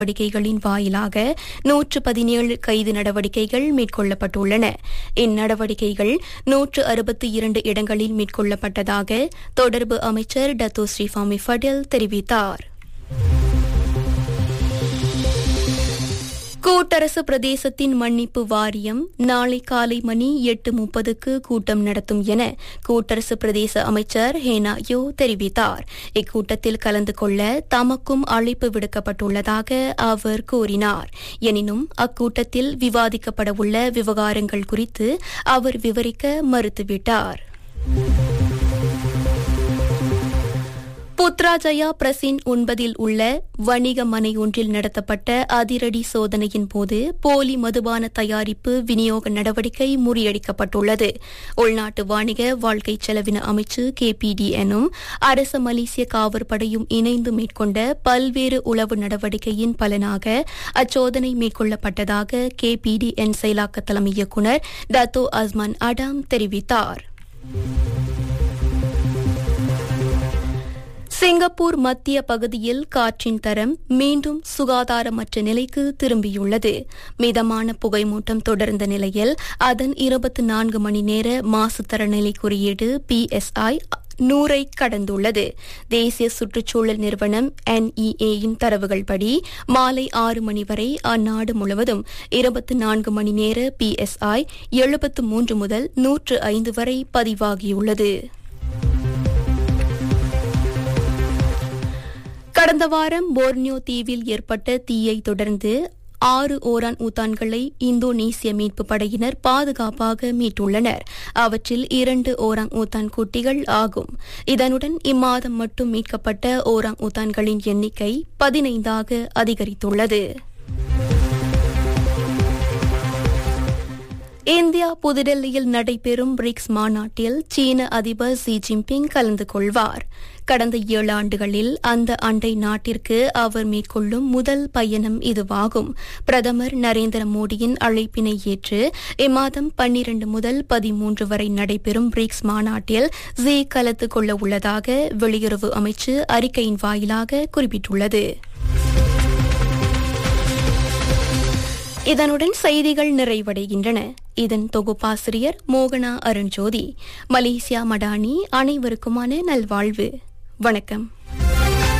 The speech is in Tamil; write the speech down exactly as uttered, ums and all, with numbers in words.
நடவடிக்கைகளின் வாயிலாக நூற்று பதினேழு கைது நடவடிக்கைகள் மேற்கொள்ளப்பட்டுள்ளன. இந்நடவடிக்கைகள் நூற்று அறுபத்தி இரண்டு இடங்களில் மேற்கொள்ளப்பட்டதாக தொடர்பு அமைச்சர் டத்தோ ஸ்ரீஃபாமி ஃபடில் தெரிவித்தார். கூட்டரசு பிரதேசத்தின் மன்னிப்பு வாரியம் நாளை காலை மணி எட்டு முப்பதுக்கு கூட்டம் நடத்தும் என கூட்டரசு பிரதேச அமைச்சர் ஹேனா யோ தெரிவித்தார். இக்கூட்டத்தில் கலந்து கொள்ள தமக்கும் அழைப்பு விடுக்கப்பட்டுள்ளதாக அவர் கூறினார். எனினும் அக்கூட்டத்தில் விவாதிக்கப்படவுள்ள விவகாரங்கள் குறித்து அவர் விவரிக்க மறுத்துவிட்டார். புத்ராஜயா பிரசின் ஒன்பதில் உள்ள வணிக மனை ஒன்றில் நடத்தப்பட்ட அதிரடி சோதனையின் போது போலி மதுபான தயாரிப்பு விநியோக நடவடிக்கை முறியடிக்கப்பட்டுள்ளது. உள்நாட்டு வாணிக வாழ்க்கை செலவின அமைச்சு கேபிடி எனும் அரச மலேசிய காவற்படையும் இணைந்து மேற்கொண்ட பல்வேறு உளவு நடவடிக்கையின் பலனாக அச்சோதனை மேற்கொள்ளப்பட்டதாக கேபிடி என் செயலாக்க தலைமை இயக்குநர் டத்தோ அஸ்மான் அடாம் தெரிவித்தார். சிங்கப்பூர் மத்திய பகுதியில் காற்றின் தரம் மீண்டும் சுகாதாரமற்ற நிலைக்கு திரும்பியுள்ளது. மிதமான புகைமூட்டம் தொடர்ந்த நிலையில் அதன் இருபத்தி நான்கு மணி நேர மாசு தரநிலை குறியீடு பிஎஸ்ஐ நூறை கடந்துள்ளது. தேசிய சுற்றுச்சூழல் நிறுவனம் என்இஏயின் தரவுகள்படி மாலை ஆறு மணி வரை அந்நாடு முழுவதும் இருபத்தி நான்கு மணி நேர பிஎஸ்ஐ எழுபத்து மூன்று முதல் நூற்று ஐந்து வரை பதிவாகியுள்ளது. கடந்த வாரம் போர்னியோ தீவில் ஏற்பட்ட தீயை தொடர்ந்து ஆறு ஓரான் ஊத்தான்களை இந்தோனேசிய மீட்பு படையினர் பாதுகாப்பாக மீட்டுள்ளனர். அவற்றில் இரண்டு ஓராங் ஊத்தான் குட்டிகள் ஆகும். இதனுடன் இம்மாதம் மட்டும் மீட்கப்பட்ட ஓராங் ஊத்தான்களின் எண்ணிக்கை பதினைந்தாக அதிகரித்துள்ளது. இந்தியா புதுடெல்லியில் நடைபெறும் பிரிக்ஸ் மாநாட்டில் சீன அதிபர் ஷி ஜின்பிங் கலந்து கொள்வார். கடந்த ஏழு ஆண்டுகளில் அந்த அண்டை நாட்டிற்கு அவர் மேற்கொள்ளும் முதல் பயணம் இதுவாகும். பிரதமர் நரேந்திர மோடியின் அழைப்பினை ஏற்று இம்மாதம் பன்னிரண்டு முதல் பதிமூன்று வரை நடைபெறும் பிரிக்ஸ் மாநாட்டில் ஷி கலந்து கொள்ள உள்ளதாக வெளியுறவு அமைச்சு அறிக்கையின் வாயிலாக குறிப்பிட்டுள்ளது. இதனுடன் செய்திகள் நிறைவடைகின்றன. இதன் தொகுப்பாசிரியர் மோகனா அருண்ஜோதி. மலேசியா மடானி அனைவருக்குமான நல்வாழ்வு. வணக்கம்.